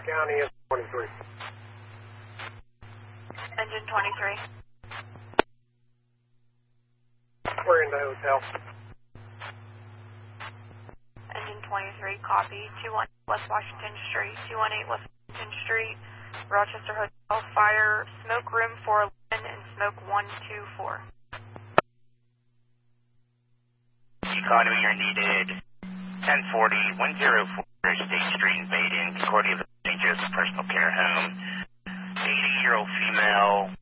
County is 23. Engine 23. We're in the hotel. Engine 23, copy. 21 West Washington Street, 218 West Washington Street, Rochester Hotel, fire, smoke room 411 and smoke 124. Economy are needed. 1040, 104 State Street in Baden, Concordia, St. Joseph Personal Care Home. 80-year-old female,